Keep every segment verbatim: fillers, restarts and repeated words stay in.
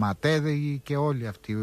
Ματέδη και όλοι αυτοί,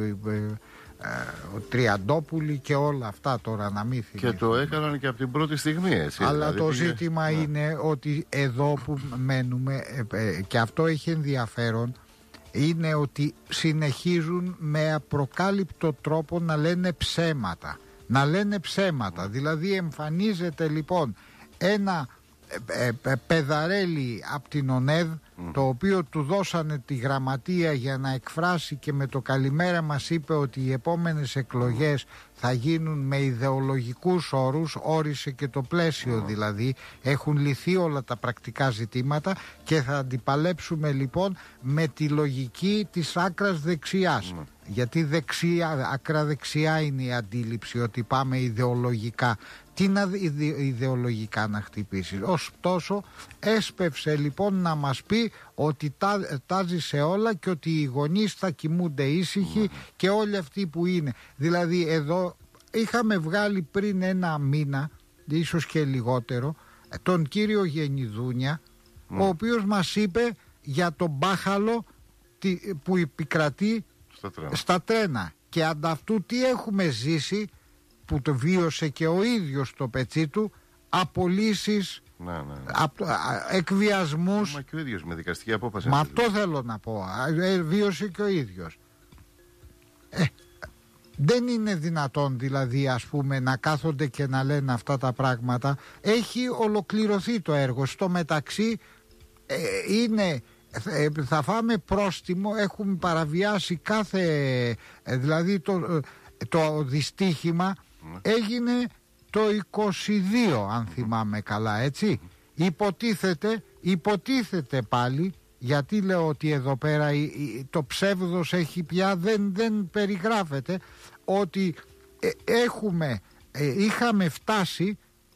ο Τριαντόπουλοι και όλα αυτά τώρα να μην θυμηθούν. Και το έκαναν και από την πρώτη στιγμή, έτσι. Αλλά δηλαδή, το πήγε... ζήτημα ναι. είναι ότι εδώ που μένουμε, και αυτό έχει ενδιαφέρον, είναι ότι συνεχίζουν με απροκάλυπτο τρόπο να λένε ψέματα. Να λένε ψέματα. Mm. Δηλαδή εμφανίζεται λοιπόν ένα ε, ε, παιδαρέλι από την ΟΝΕΔ, mm. το οποίο του δώσανε τη γραμματεία για να εκφράσει, και με το καλημέρα μας είπε ότι οι επόμενες εκλογές θα γίνουν με ιδεολογικούς όρους, όρισε και το πλαίσιο, mm. δηλαδή έχουν λυθεί όλα τα πρακτικά ζητήματα και θα αντιπαλέψουμε λοιπόν με τη λογική της άκρας δεξιάς. Mm. Γιατί δεξιά, άκρα δεξιά είναι η αντίληψη ότι πάμε ιδεολογικά. Τι να ιδεολογικά να χτυπήσει. Ωστόσο έσπευσε λοιπόν να μας πει ότι τα, τάζει σε όλα και ότι οι γονείς θα κοιμούνται ήσυχοι mm. και όλοι αυτοί που είναι. Δηλαδή εδώ είχαμε βγάλει πριν ένα μήνα, ίσως και λιγότερο, τον κύριο Γενιδούνια, mm. ο οποίος μας είπε για τον μπάχαλο που επικρατεί στα τρένα. στα τρένα. Και ανταυτού τι έχουμε ζήσει, που το βίωσε και ο ίδιος το πετσί του, απολύσεις, ναι, ναι, ναι. απ, α, εκβιασμούς. Μα και ο ίδιος με δικαστική απόφαση. Μα αυτό θέλω να πω, ε, βίωσε και ο ίδιος. Ε, δεν είναι δυνατόν δηλαδή, ας πούμε, να κάθονται και να λένε αυτά τα πράγματα. Έχει ολοκληρωθεί το έργο. Στο μεταξύ ε, είναι... θα φάμε πρόστιμο, έχουμε παραβιάσει κάθε, δηλαδή το, το δυστύχημα έγινε το είκοσι δύο, αν θυμάμαι καλά, έτσι. Υποτίθεται, υποτίθεται πάλι, γιατί λέω ότι εδώ πέρα το ψεύδος έχει πια, δεν, δεν περιγράφεται, ότι έχουμε, είχαμε φτάσει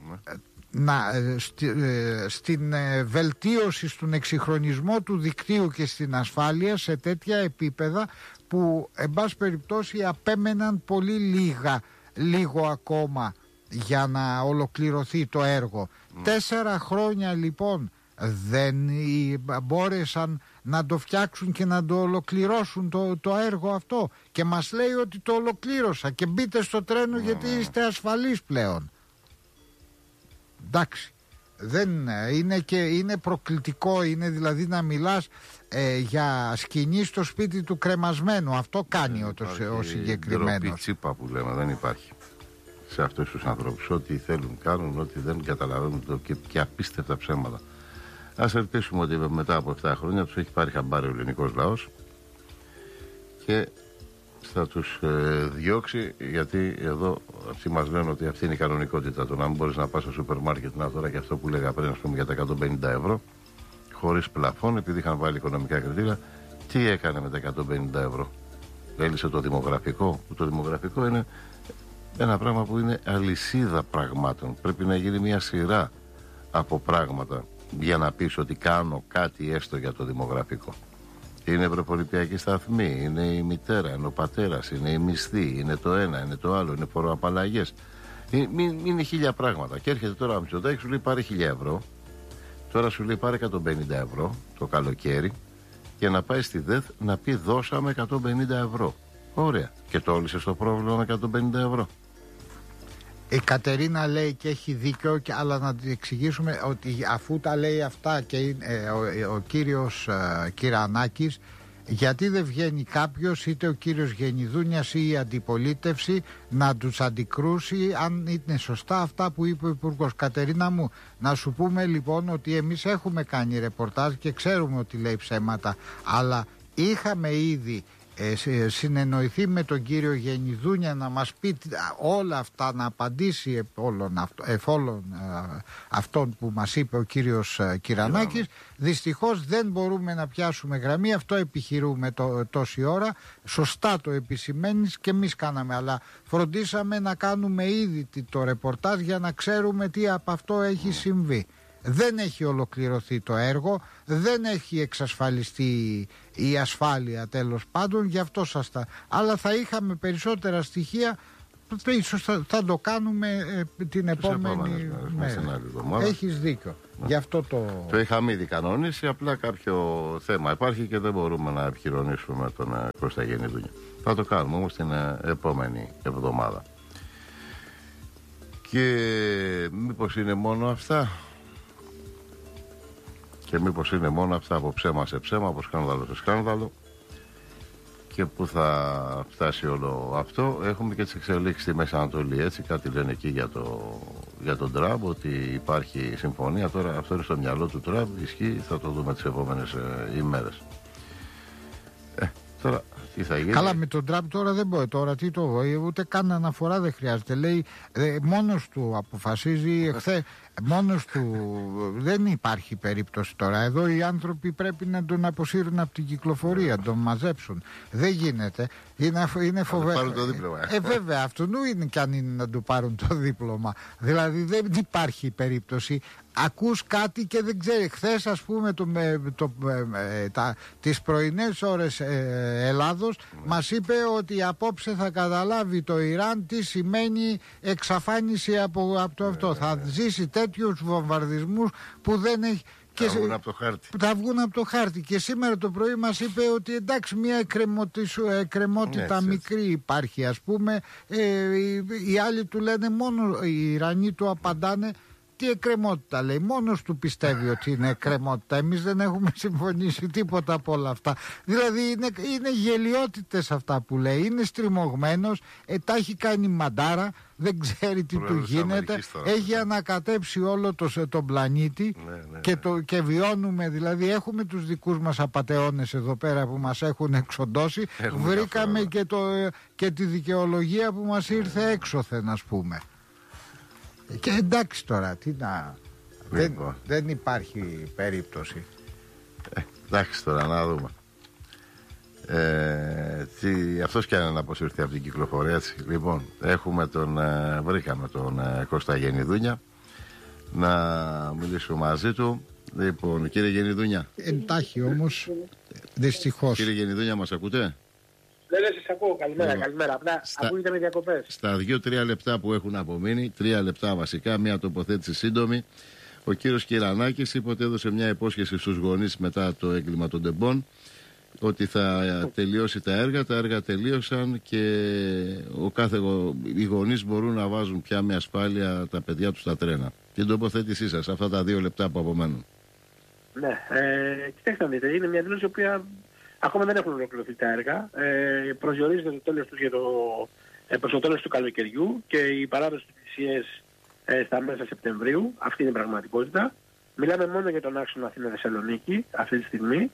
να, στη, στην βελτίωση, στον εξυγχρονισμό του δικτύου και στην ασφάλεια σε τέτοια επίπεδα που εν πάση περιπτώσει απέμεναν πολύ λίγα, λίγο ακόμα για να ολοκληρωθεί το έργο. Mm. Τέσσερα χρόνια λοιπόν δεν μπόρεσαν να το φτιάξουν και να το ολοκληρώσουν το, το έργο αυτό, και μας λέει ότι το ολοκλήρωσα και μπείτε στο τρένο mm. γιατί είστε ασφαλείς πλέον. Εντάξει, δεν είναι, και είναι προκλητικό, είναι δηλαδή να μιλάς ε, για σκηνή στο σπίτι του κρεμασμένου. Αυτό κάνει δεν ο, το, ο συγκεκριμένος. Ντροπή τσίπα που λέμε, δεν υπάρχει σε αυτούς τους ανθρώπους. Ό,τι θέλουν κάνουν, ό,τι δεν καταλαβαίνουν το, και, και απίστευτα ψέματα. Ας ελπίσουμε ότι μετά από επτά χρόνια τους έχει πάρει χαμπάρι ο ελληνικός λαός και θα τους ε, διώξει, γιατί εδώ αυτοί μας λένε ότι αυτή είναι η κανονικότητα. Το να μην μπορείς να πας στο σούπερ μάρκετ, να τώρα και αυτό που λέγα πριν, ας πούμε, για τα εκατόν πενήντα ευρώ χωρίς πλαφόν, επειδή είχαν βάλει οικονομικά κριτήρια. Τι έκανε με τα εκατόν πενήντα ευρώ? Έλυσε το δημογραφικό, που το δημογραφικό είναι ένα πράγμα που είναι αλυσίδα πραγμάτων. Πρέπει να γίνει μια σειρά από πράγματα για να πεις ότι κάνω κάτι έστω για το δημογραφικό. Είναι προπολιτιακή σταθμή, είναι η μητέρα, είναι ο πατέρας, είναι η μισθή, είναι το ένα, είναι το άλλο, είναι φοροαπαλλαγές. Είναι, είναι χίλια πράγματα. Και έρχεται τώρα ο Μητσοτάκης, σου λέει πάρε χίλια ευρώ, τώρα σου λέει πάρε εκατόν πενήντα ευρώ το καλοκαίρι, και να πάει στη ΔΕΘ να πει δώσαμε εκατόν πενήντα ευρώ. Ωραία. Και το όλησε στο πρόβλημα με εκατόν πενήντα ευρώ. Η Κατερίνα λέει και έχει δίκιο, αλλά να την εξηγήσουμε ότι αφού τα λέει αυτά και είναι, ε, ο, ο κύριος ε, Κυρανάκης, γιατί δεν βγαίνει κάποιος, είτε ο κύριος Γενιδούνιας ή η αντιπολίτευση, να τους αντικρούσει αν είναι σωστά αυτά που είπε ο Υπουργός. Κατερίνα μου, να σου πούμε λοιπόν ότι εμείς έχουμε κάνει ρεπορτάζ και ξέρουμε ότι λέει ψέματα, αλλά είχαμε ήδη Ε, συνεννοηθεί με τον κύριο Γενιδούνια να μας πει όλα αυτά, να απαντήσει εφόλων αυτών που μας είπε ο κύριος Κυρανάκης. Δυστυχώς δεν μπορούμε να πιάσουμε γραμμή, αυτό επιχειρούμε το, τόση ώρα. Σωστά το επισημαίνεις και εμείς κάναμε, αλλά φροντίσαμε να κάνουμε ήδη το ρεπορτάζ για να ξέρουμε τι από αυτό έχει συμβεί. Δεν έχει ολοκληρωθεί το έργο, δεν έχει εξασφαλιστεί η ασφάλεια τέλος πάντων, γι' αυτό σας τα... Αλλά θα είχαμε περισσότερα στοιχεία, ίσως θα, θα το κάνουμε ε, την επόμενη μέρα. Έχεις δίκιο. Γι' αυτό το... Το είχαμε ήδη κανονίσει, απλά κάποιο θέμα υπάρχει και δεν μπορούμε να επικοινωνήσουμε με τον ε, Κώστα Γεννηδούνια. Θα το κάνουμε όμως την ε, επόμενη εβδομάδα. Και μήπως είναι μόνο αυτά? Και μήπως είναι μόνο αυτά, από ψέμα σε ψέμα, από σκάνδαλο σε σκάνδαλο? Και που θα φτάσει όλο αυτό? Έχουμε και τις εξελίξεις στη Μέση Ανατολή, έτσι, κάτι λένε εκεί για, το, για τον Τραμπ, ότι υπάρχει συμφωνία. Τώρα αυτό είναι στο μυαλό του Τραμπ, ισχύει, θα το δούμε τις επόμενες ε, ημέρες. Ε, τώρα τι θα γίνει? Καλά, με τον Τραμπ τώρα δεν μπορεί, τώρα τι το, ούτε καν αναφορά δεν χρειάζεται. Λέει, ε, μόνος του αποφασίζει, εχθέ, μόνος του, δεν υπάρχει περίπτωση τώρα. Εδώ οι άνθρωποι πρέπει να τον αποσύρουν από την κυκλοφορία, να τον μαζέψουν. Δεν γίνεται. Είναι, είναι φοβερό. Πάρουν το δίπλωμα. Ε, βέβαια, αυτού είναι κι αν είναι να του πάρουν το δίπλωμα. Δηλαδή δεν υπάρχει περίπτωση. Ακούς κάτι και δεν ξέρει. Χθες, ας πούμε, το, το, τα, τις πρωινές ώρες ε, Ελλάδος mm. μας είπε ότι απόψε θα καταλάβει το Ιράν τι σημαίνει εξαφάνιση από, από το αυτό. Mm. Θα ζήσει τέτοιους βομβαρδισμούς που δεν έχει... Και θα βγουν από το χάρτη. Θα βγουν από το χάρτη. Και σήμερα το πρωί μας είπε ότι εντάξει, μια εκκρεμότητα ναι, μικρή έτσι. Υπάρχει, ας πούμε. Ε, οι, οι άλλοι του λένε μόνο, οι Ιρανοί του απαντάνε. Τι εκκρεμότητα λέει, μόνος του πιστεύει ότι είναι εκκρεμότητα. Εμείς δεν έχουμε συμφωνήσει τίποτα από όλα αυτά. Δηλαδή είναι, είναι γελιότητες αυτά που λέει. Είναι στριμωγμένος, ε, τα έχει κάνει μαντάρα, δεν ξέρει τι του γίνεται. Έχει ανακατέψει όλο το, τον πλανήτη ναι, ναι, ναι. Και, το, και βιώνουμε, δηλαδή έχουμε τους δικούς μας απατεώνες εδώ πέρα που μας έχουν εξοντώσει. Έχουμε βρήκαμε και, το, και τη δικαιολογία που μας ήρθε έξωθεν, ας πούμε. Και εντάξει τώρα, τι να... Δεν, δεν υπάρχει περίπτωση. Ε, εντάξει τώρα, να δούμε. Ε, τι, αυτός κι αν είναι να αποσυρθεί από την κυκλοφορία, έτσι. Λοιπόν, έχουμε τον, ε, βρήκαμε τον ε, Κώστα Γεννηδούνια να μιλήσουμε μαζί του. Λοιπόν, κύριε Γεννηδούνια. Εντάχει όμως, δυστυχώς. Κύριε Γεννηδούνια, μας ακούτε? Δεν λες, σας ακούω. Καλημέρα, yeah. καλημέρα. Απλά στα, ακούγεται με διακοπές. Στα δύο-τρία λεπτά που έχουν απομείνει, τρία λεπτά βασικά, μια τοποθέτηση σύντομη. Ο κύριος Κυρανάκης είπε ότι έδωσε μια υπόσχεση στους γονείς μετά το έγκλημα των Ντεμπών ότι θα τελειώσει τα έργα. Τα έργα τελείωσαν και ο κάθε, οι γονείς μπορούν να βάζουν πια με ασφάλεια τα παιδιά τους στα τρένα. Την τοποθέτησή σας, αυτά τα δύο λεπτά που απομένουν. Ναι, ε, κοιτάξτε να δείτε, είναι μια δήλωση η οποία... Ακόμα δεν έχουν ολοκληρωθεί τα έργα. Ε, προσδιορίζεται το τέλος τους για το, ε, προς το τέλος του καλοκαιριού και η παράδοση της θυσίες ε, στα μέσα Σεπτεμβρίου. Αυτή είναι η πραγματικότητα. Μιλάμε μόνο για τον άξονα Αθήνα-Θεσσαλονίκη αυτή τη στιγμή.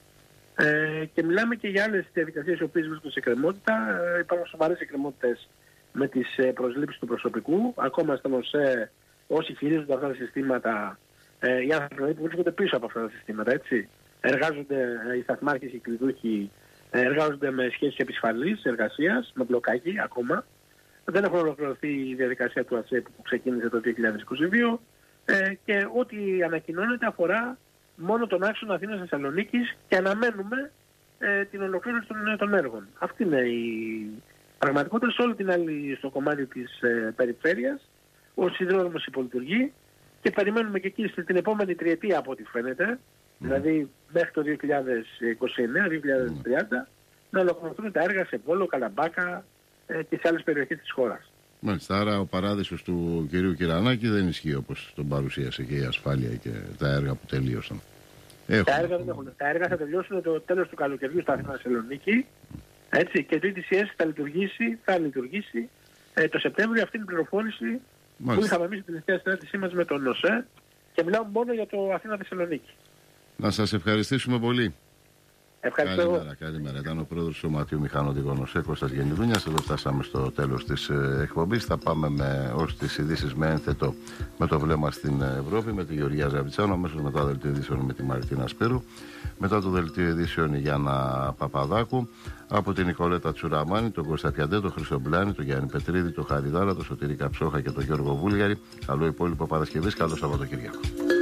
Ε, και μιλάμε και για άλλες διαδικασίες οι οποίες βρίσκονται σε εκκρεμότητα. Ε, υπάρχουν σοβαρές εκκρεμότητες με τις ε, προσλήψεις του προσωπικού. Ακόμα στον ΟΣΕ όσοι χειρίζονται αυτά τα συστήματα, ε, οι άνθρωποι που βρίσκονται πίσω από αυτά τα συστήματα, έτσι. Εργάζονται οι σταθμάρχες, οι κλειδούχοι, εργάζονται με σχέσεις επισφαλής εργασίας, με μπλοκάκι ακόμα. Δεν έχουν ολοκληρωθεί η διαδικασία του ΑΣΕΠ που ξεκίνησε το δύο χιλιάδες είκοσι δύο ε, και ό,τι ανακοινώνεται αφορά μόνο τον άξονα Αθήνας-Θεσσαλονίκης και αναμένουμε ε, την ολοκλήρωση των, των έργων. Αυτή είναι η πραγματικότητα. Σε όλη την άλλη στο κομμάτι της ε, περιφέρειας ο σιδηρόδρομος υπολειτουργεί και περιμένουμε και εκεί στην επόμενη τριετία από ό,τι φαίνεται. Mm. Δηλαδή μέχρι το δύο χιλιάδες είκοσι εννέα δύο χιλιάδες τριάντα mm. να ολοκληρωθούν τα έργα σε Βόλο, Καλαμπάκα ε, και σε άλλες περιοχές της χώρας. Μάλιστα, άρα ο παράδεισος του κυρίου Κυρανάκη δεν ισχύει όπως τον παρουσίασε και η ασφάλεια και τα έργα που τελείωσαν. Έχουν. Τα, έργα δεν έχουν. Τα έργα θα τελειώσουν το τέλος του καλοκαιριού στα Αθήνα Θεσσαλονίκη. Έτσι, και το ι τι σι ες θα λειτουργήσει, θα λειτουργήσει ε, το Σεπτέμβριο. Αυτή είναι η πληροφόρηση Μάλιστα. που είχαμε εμείς την τελευταία συνάντησή μας με τον ΟΣΕ και μιλάμε μόνο για το Αθήνα Θεσσαλονίκη. Να σας ευχαριστήσουμε πολύ. Ευχαριστώ. Καλημέρα, καλημέρα. Ήταν ο πρόεδρος του Σωματείου Μηχανοδηγών ΟΣΕ, Κώστας Γεννηδούνιας. Εδώ φτάσαμε στο τέλος της ε, εκπομπής. Θα πάμε με, ως τις ειδήσεις με ένθετο με το βλέμμα στην Ευρώπη, με τη Γεωργία Ζαβιτσάνου, αμέσως μετά το δελτίο ειδήσεων με τη Μαρτίνα Σπύρου, μετά το δελτίο ειδήσεων η Γιάννα Παπαδάκου, από την Νικολέτα Τσουραμάνη, τον Κώστα Πιαντέ, τον Χρυσό Μπλάνη, τον Γιάννη Πετρίδη, τον Χαριδάρα, τον Σωτήρη Καψόχα και τον Γιώργο Βούλγαρη. Καλό υπόλοιπο Παρασκευής, καλό Σαββατοκύριακο.